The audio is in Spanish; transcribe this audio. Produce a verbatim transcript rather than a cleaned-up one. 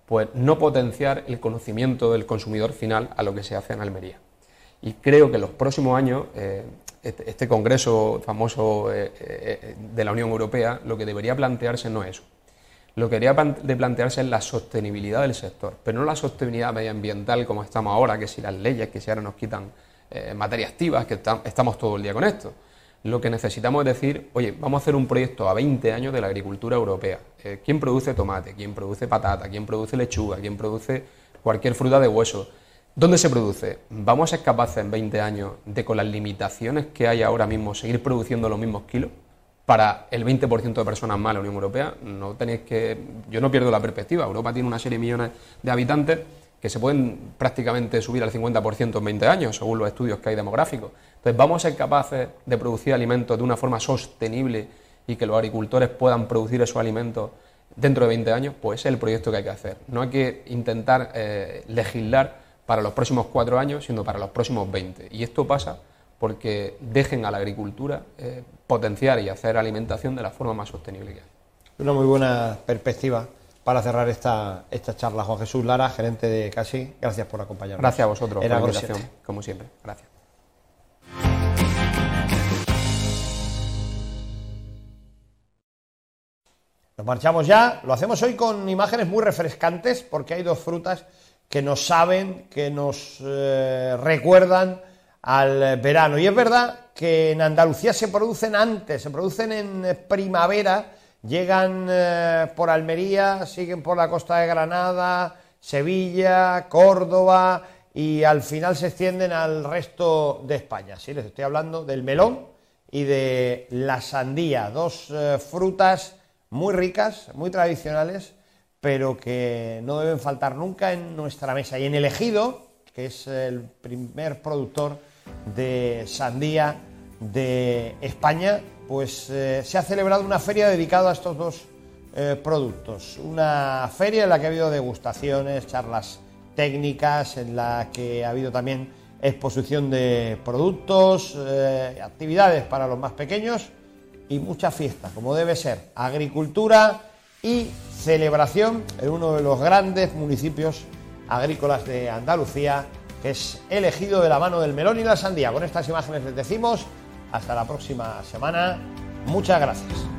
pues no potenciar el conocimiento del consumidor final a lo que se hace en Almería. Y creo que en los próximos años, eh, este, este congreso famoso eh, eh, de la Unión Europea, lo que debería plantearse no es eso. Lo que debería de plantearse es la sostenibilidad del sector, pero no la sostenibilidad medioambiental como estamos ahora, que si las leyes, que si ahora nos quitan eh, materias activas, que tam- estamos todo el día con esto. Lo que necesitamos es decir, oye, vamos a hacer un proyecto a veinte años de la agricultura europea. Eh, ¿Quién produce tomate? ¿Quién produce patata? ¿Quién produce lechuga? ¿Quién produce cualquier fruta de hueso? ¿Dónde se produce? ¿Vamos a ser capaces en veinte años de, con las limitaciones que hay ahora mismo, seguir produciendo los mismos kilos para el veinte por ciento de personas más en la Unión Europea? No tenéis que... Yo no pierdo la perspectiva. Europa tiene una serie de millones de habitantes que se pueden prácticamente subir al cincuenta por ciento en veinte años, según los estudios que hay demográficos. Entonces, ¿vamos a ser capaces de producir alimentos de una forma sostenible y que los agricultores puedan producir esos alimentos dentro de veinte años? Pues ese es el proyecto que hay que hacer. No hay que intentar eh, legislar para los próximos cuatro años, sino para los próximos veinte. Y esto pasa porque dejen a la agricultura eh, potenciar y hacer alimentación de la forma más sostenible que hay. Una muy buena perspectiva para cerrar esta, esta charla. Juan Jesús Lara, gerente de CASI, gracias por acompañarnos. Gracias a vosotros por la invitación, como siempre. Gracias. Nos marchamos ya, lo hacemos hoy con imágenes muy refrescantes porque hay dos frutas que nos saben, que nos eh, recuerdan al verano. Y es verdad que en Andalucía se producen antes, se producen en primavera, llegan eh, por Almería, siguen por la costa de Granada, Sevilla, Córdoba y al final se extienden al resto de España. Sí, les estoy hablando del melón y de la sandía, dos eh, frutas muy ricas, muy tradicionales, pero que no deben faltar nunca en nuestra mesa. Y en el Ejido, que es el primer productor de sandía de España, pues eh, se ha celebrado una feria dedicada a estos dos eh, productos. Una feria en la que ha habido degustaciones, charlas técnicas, en la que ha habido también exposición de productos, eh, actividades para los más pequeños y mucha fiesta, como debe ser. Agricultura y celebración en uno de los grandes municipios agrícolas de Andalucía, que es el Ejido, de la mano del melón y la sandía. Con estas imágenes les decimos hasta la próxima semana. Muchas gracias.